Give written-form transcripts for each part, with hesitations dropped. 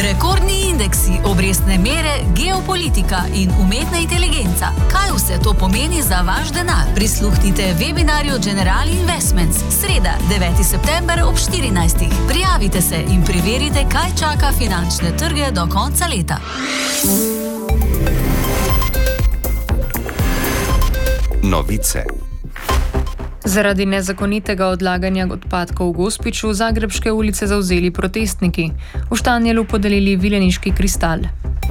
Rekordni indeksi, obrestne mere, geopolitika in umetna inteligenca. Kaj vse to pomeni za vaš denar? Prisluhnite webinarju General Investments. Sreda, 9. september ob 14. Prijavite se in preverite, kaj čaka finančne trge do konca leta. Novice. Zaradi nezakonitega odlaganja odpadkov v Gospiću zagrebške ulice zavzeli protestniki. V Štanjelu podelili vileniški kristal.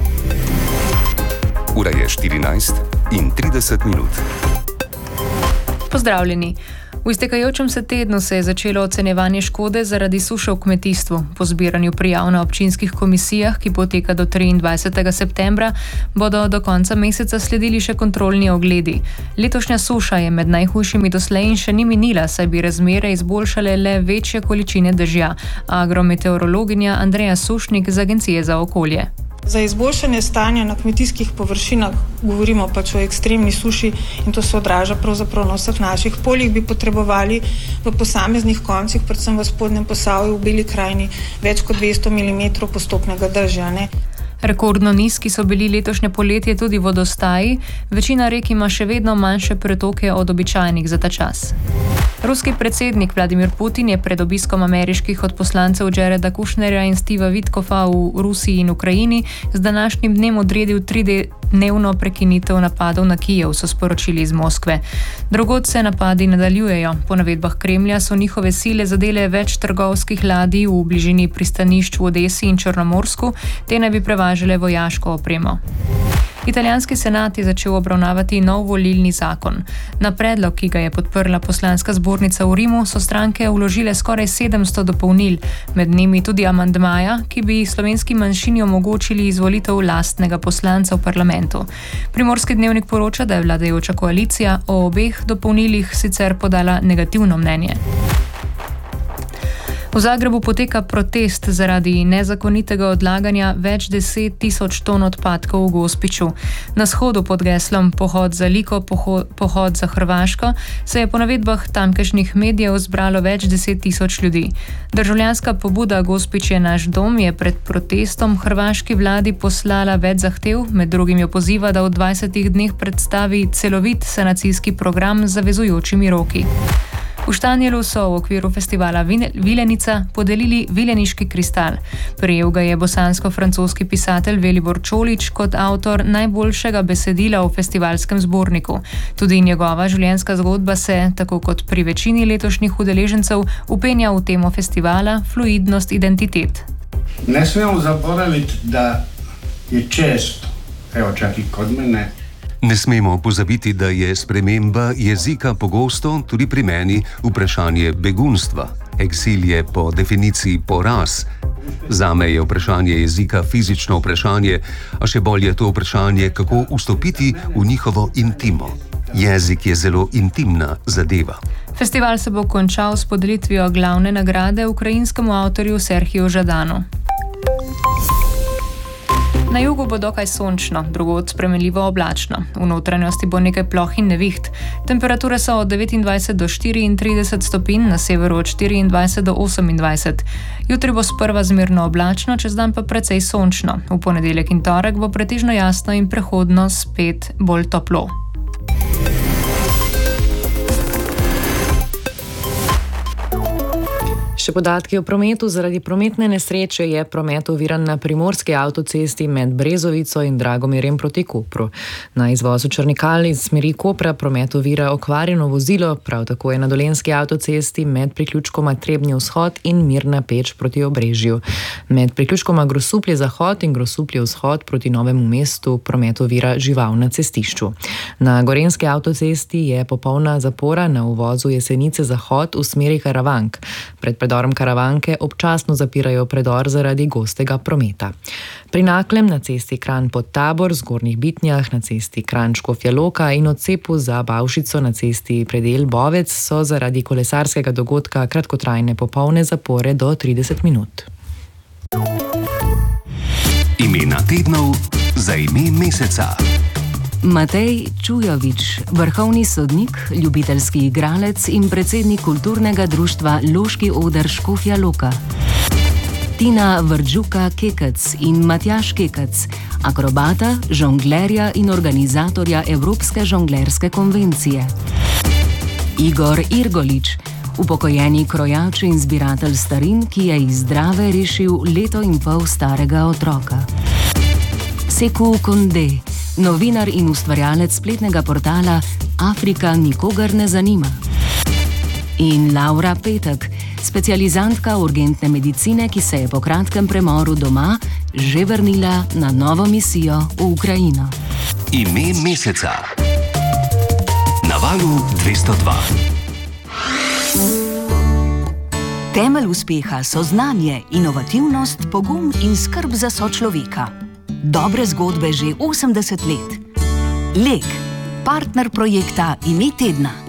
Ura je 14:30. Pozdravljeni. V iztekajočem se tednu se je začelo ocenjevanje škode zaradi suše v kmetijstvu. Po zbiranju prijav na občinskih komisijah, ki poteka do 23. septembra, bodo do konca meseca sledili še kontrolni ogledi. Letošnja suša je med najhujšimi doslej in še ni minila, saj bi razmere izboljšale le večje količine dežja. Agrometeorologinja Andreja Sušnik z Agencije za okolje. Za izboljšanje stanja na kmetijskih površinah, govorimo pač o ekstremni suši in to se odraža pravzaprav na vseh naših poljih, bi potrebovali v posameznih koncih, predvsem v Spodnjem Posavju, v Beli krajini, več kot 200 mm postopnega dežja. Rekordno nizki so bili letošnje poletje tudi vodostaji, večina rek ima še vedno manjše pretoke od običajnih za ta čas. Ruski predsednik Vladimir Putin je pred obiskom ameriških odposlancev Jareda Kushnerja in Steva Witkoffa v Rusiji in Ukrajini z današnjim dnem odredil 3-dnevno prekinitev napadov na Kijev, so sporočili iz Moskve. Drugod se napadi nadaljujejo. Po navedbah Kremlja so njihove sile zadele več trgovskih ladij v bližini pristanišč v Odesi in Črnomorsku, te naj bi prevažale vojaško opremo. Italijanski senat je začel obravnavati nov volilni zakon. Na predlog, ki ga je podprla poslanska zbornica v Rimu, so stranke vložile skoraj 700 dopolnil, med njimi tudi amandmaja, ki bi slovenski manjšini omogočili izvolitev lastnega poslanca v parlamentu. Primorski dnevnik poroča, da je vladajoča koalicija o obeh dopolnilih sicer podala negativno mnenje. V Zagrebu poteka protest zaradi nezakonitega odlaganja več 10 tisoč ton odpadkov v Gospiću. Na shodu pod geslom Pohod za Liko, pohod za Hrvaško se je po navedbah tamkajšnjih medijev zbralo več 10 tisoč ljudi. Državljanska pobuda Gospić je naš dom je pred protestom hrvaški vladi poslala več zahtev, med drugim jo poziva, da v 20 dneh predstavi celovit sanacijski program z zavezujočimi roki. V Štanjelu so v okviru festivala Vilenica podelili vileniški kristal. Prejel ga je bosansko-francoski pisatelj Velibor Čolić kot avtor najboljšega besedila v festivalskem zborniku. Tudi njegova življenjska zgodba se, tako kot pri večini letošnjih udeležencev, upenja v temo festivala Fluidnost identitet. Ne smemo zaboraviti, da je često, evo čak i kod mene, Ne smemo pozabiti, da je sprememba jezika pogosto, tudi pri meni, vprašanje begunstva. Eksil je po definiciji poraz. Zame je vprašanje jezika fizično vprašanje, a še bolj je to vprašanje, kako vstopiti v njihovo intimo. Jezik je zelo intimna zadeva. Festival se bo končal s podelitvijo glavne nagrade ukrajinskemu avtorju Serhiju Žadanu. Na jugu bo dokaj sončno, drugod spremenljivo oblačno. V notranjosti bo nekaj ploh in neviht. Temperature so od 29 do 34 stopinj, na severu od 24 do 28. Jutri bo sprva zmerno oblačno, čez dan pa precej sončno. V ponedeljek in torek bo pretežno jasno in prehodno spet bolj toplo. Še podatki o prometu. Zaradi prometne nesreče je promet oviran na primorski avtocesti med Brezovico in Dragomirjem proti Kopru. Na izvozu Črnikal iz smeri Kopra promet ovira okvarjeno vozilo, prav tako je na dolenjski avtocesti med priključkoma Trebnji vzhod in Mirna Peč proti Obrežju. Med priključkoma Grosuplje zahod in Grosuplje vzhod proti Novemu mestu promet ovira žival na cestišču. Na gorenjski avtocesti je popolna zapora na uvozu Jesenice zahod v smeri Karavank. Pred predorom Karavanke občasno zapirajo predor zaradi gostega prometa. Pri Naklem na cesti Kranj pod Tabor, Zgornjih Bitnjah na cesti Kranj Škofja Loka in odcepu za Bavšico na cesti Predel Bovec so zaradi kolesarskega dogodka kratkotrajne popolne zapore do 30 minut. Imena tednov za ime meseca. Matej Čujovič, vrhovni sodnik, ljubiteljski igralec in predsednik kulturnega društva Loški oder Škofja Loka. Tina Vrđuka-Kekec in Matjaž Kekec, akrobata, žonglerja in organizatorja Evropske žonglerske konvencije. Igor Irgolič, upokojeni krojač in zbiratelj starin, ki je iz Drave rešil 1,5 leta starega otroka. Sekou Konde, novinar in ustvarjalec spletnega portala Afrika nikogar ne zanima. In Laura Petek, specializantka urgentne medicine, ki se je po kratkem premoru doma že vrnila na novo misijo v Ukrajino. Ime meseca na Valu 202. Temelj uspeha so znanje, inovativnost, pogum in skrb za sočloveka. Dobre zgodbe že 80 let. Lek, partner projekta Ime tedna.